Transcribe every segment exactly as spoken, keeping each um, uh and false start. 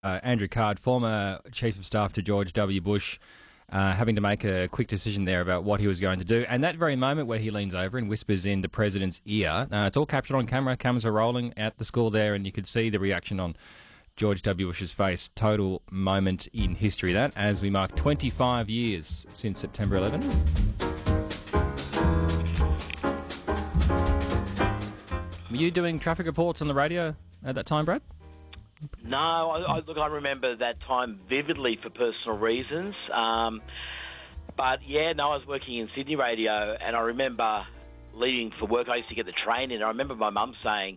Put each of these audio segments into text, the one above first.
Uh, Andrew Card, former Chief of Staff to George W. Bush, uh, having to make a quick decision there about what he was going to do. And that very moment where he leans over and whispers in the president's ear, uh, it's all captured on camera. Cameras are rolling at the school there, and you could see the reaction on George W. Bush's face. Total moment in history, that, as we mark twenty-five years since September eleventh. Were you doing traffic reports on the radio at that time, Brad? No, I, I, look, I remember that time vividly for personal reasons. Um, but, yeah, no, I was working in Sydney radio, and I remember leaving for work. I used to get the train in. I remember my mum saying,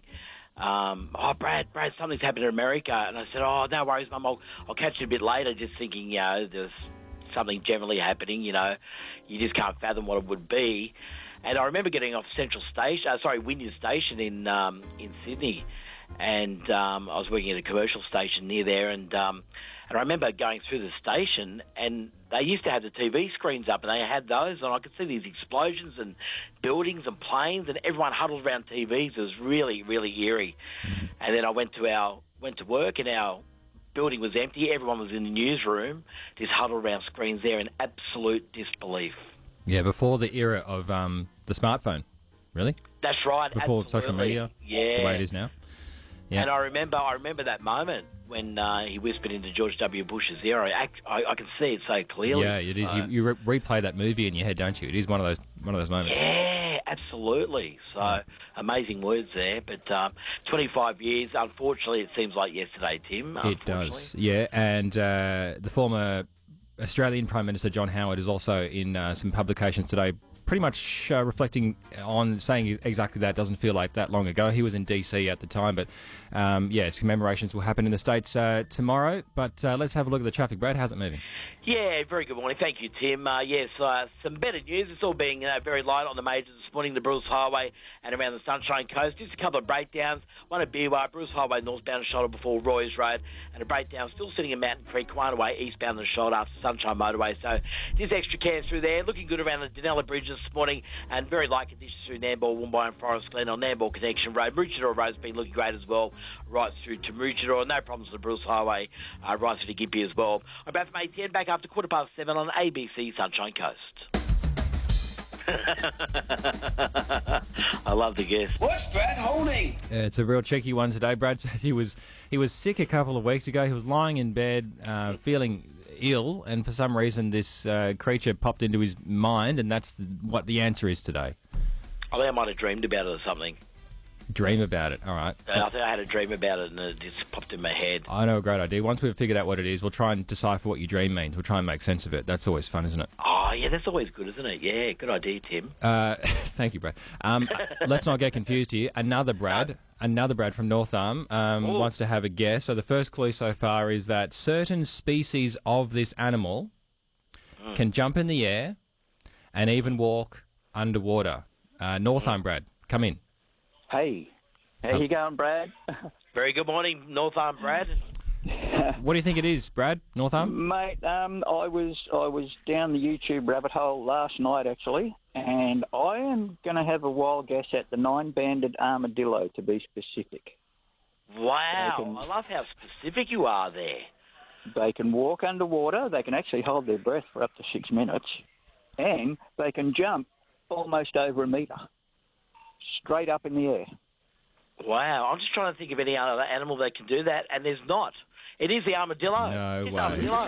um, oh, Brad, Brad, something's happened in America. And I said, oh, no worries, Mum, I'll, I'll catch you a bit later, just thinking, you know, there's something generally happening, you know. You just can't fathom what it would be. And I remember getting off Central Station, uh, sorry, Wynyard Station in um, in Sydney, and um, I was working at a commercial station near there, and um, and I remember going through the station, and they used to have the T V screens up, and they had those, and I could see these explosions and buildings and planes, and everyone huddled around T Vs. It was really, really eerie. And then I went to our went to work, and our building was empty. Everyone was in the newsroom, just huddled around screens there in absolute disbelief. Yeah, before the era of um, the smartphone, really? That's right. Before absolutely. social media, yeah. the way it is now. Yeah. And I remember, I remember that moment when uh, he whispered into George W. Bush's ear. I, I, I can see it so clearly. Yeah, it is. So, you you re- replay that movie in your head, don't you? It is one of those one of those moments. Yeah, absolutely. So amazing words there. But um, twenty-five years. Unfortunately, it seems like yesterday, Tim. It does. Yeah, and uh, the former Australian Prime Minister John Howard is also in uh, some publications today, pretty much uh, reflecting on saying exactly that. Doesn't feel like that long ago. He was in D C at the time, but um, yeah, its commemorations will happen in the States uh, tomorrow. But uh, let's have a look at the traffic. Brad, how's it moving? Yeah, very good morning. Thank you, Tim. Uh, yes, uh, some better news. It's all being uh, very light on the majors this morning, the Bruce Highway and around the Sunshine Coast. Just a couple of breakdowns. One at Beerwah, Bruce Highway northbound and shoulder before Roy's Road, and a breakdown still sitting in Mountain Creek, Kwanaway eastbound and shoulder after Sunshine Motorway. So just extra care through there. Looking good around the Denella Bridge this morning, and very light conditions through Nambour, Woombai and Forest Glen on Nambour Connection Road. Maroochydore Road's been looking great as well, right through to Maroochydore. No problems with the Bruce Highway, uh, right through to Gympie as well. I'm about from eight ten, back after quarter past seven on A B C Sunshine Coast. I love the guess. What's Brad holding? Yeah, it's a real cheeky one today. Brad said he was he was sick a couple of weeks ago. He was lying in bed, uh, feeling ill, and for some reason this uh, creature popped into his mind, and that's the, what the answer is today. I think I might have dreamed about it or something. Dream about it, all right. I think I had a dream about it and it just popped in my head. I know a great idea. Once we've figured out what it is, we'll try and decipher what your dream means. We'll try and make sense of it. That's always fun, isn't it? Oh, yeah, that's always good, isn't it? Yeah, good idea, Tim. Uh, thank you, Brad. Um, let's not get confused here. Another Brad, another Brad from North Arm um, wants to have a guess. So the first clue so far is that certain species of this animal mm. can jump in the air and even walk underwater. Uh, North Arm, Brad, come in. Hey, how you going, Brad? Very good morning, North Arm Brad. What do you think it is, Brad? North Arm? Mate, um, I was I was down the YouTube rabbit hole last night, actually, and I am going to have a wild guess at the nine-banded armadillo, to be specific. Wow, can, I love how specific you are there. They can walk underwater, they can actually hold their breath for up to six minutes, and they can jump almost over a metre, straight up in the air. Wow, I'm just trying to think of any other animal that can do that, and there's not. It is the armadillo. No it's way. Armadillo.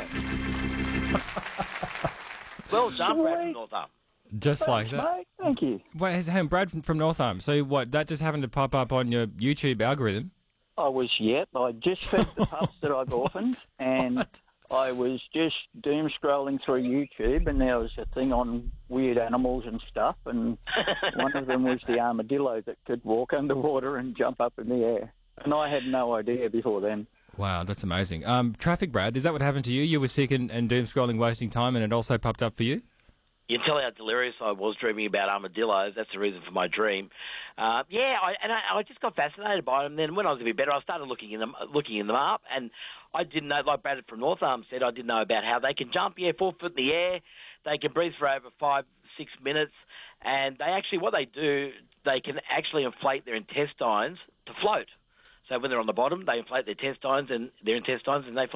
Well done, Brad from North Arm. Just Thanks, like that. Mate. Thank you. Wait, hey, Brad from, from North Arm. So what, that just happened to pop up on your YouTube algorithm? I was, yep. I just fed the pups that I've orphaned, and What? I was just doom scrolling through YouTube, and there was a thing on weird animals and stuff, and one of them was the armadillo that could walk underwater and jump up in the air. And I had no idea before then. Wow, that's amazing. Um, traffic, Brad, is that what happened to you? You were sick and, and doom scrolling, wasting time, and it also popped up for you? You can tell how delirious I was dreaming about armadillos. That's the reason for my dream. Uh, yeah, I, and I, I just got fascinated by them. Then when I was a bit better, I started looking in them, looking in them up, and I didn't know, like Brad from North Arm said, I didn't know about how they can jump. Yeah, four foot in the air. They can breathe for over five, six minutes, and they actually, what they do, they can actually inflate their intestines to float. So when they're on the bottom, they inflate their intestines and their intestines and they float